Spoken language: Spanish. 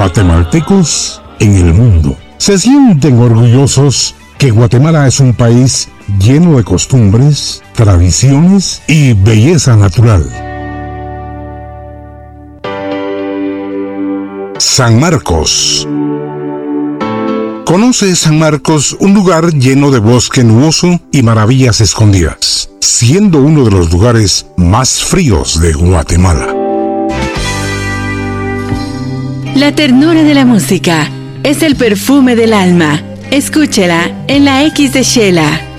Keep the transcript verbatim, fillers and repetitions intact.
guatemaltecos en el mundo. Se sienten orgullosos que Guatemala es un país lleno de costumbres, tradiciones y belleza natural. San Marcos. Conoce San Marcos, un lugar lleno de bosque nuboso y maravillas escondidas, siendo uno de los lugares más fríos de Guatemala. La ternura de la música es el perfume del alma. Escúchela en la X de Shela.